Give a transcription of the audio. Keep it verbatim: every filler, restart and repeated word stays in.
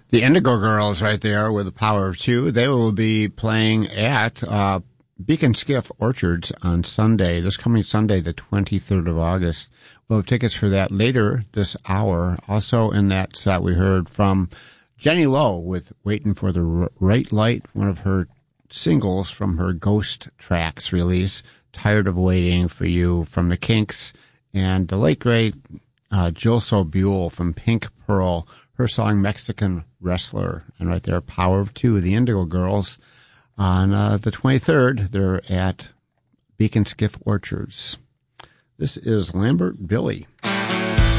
The Indigo Girls right there with the Power of Two. They will be playing at uh, Beacon Skiff Orchards on Sunday, this coming Sunday, the twenty-third of August. We'll have tickets for that later this hour. Also in that set, we heard from Jenny Lowe with Waiting for the Right Light, one of her singles from her Ghost Tracks release, Tired of Waiting for You from the Kinks, and the late great uh, Jill Sobule from Pink Pearl, her song Mexican Wrestler, and right there, Power of Two, the Indigo Girls. On uh, the twenty-third, they're at Beacon Skiff Orchards. This is Lambert Billy.